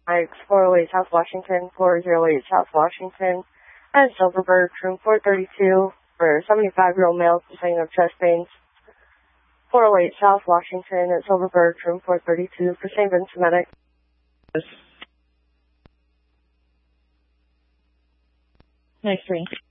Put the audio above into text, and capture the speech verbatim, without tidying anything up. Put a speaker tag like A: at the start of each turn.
A: Mike's four oh eight South Washington, four oh eight South Washington, and Silverberg, room four thirty-two, for seventy-five-year-old male complaining of chest pains. four oh eight South Washington at Silverberg, room four thirty-two, for Saint Vincent Medic.
B: Next ring.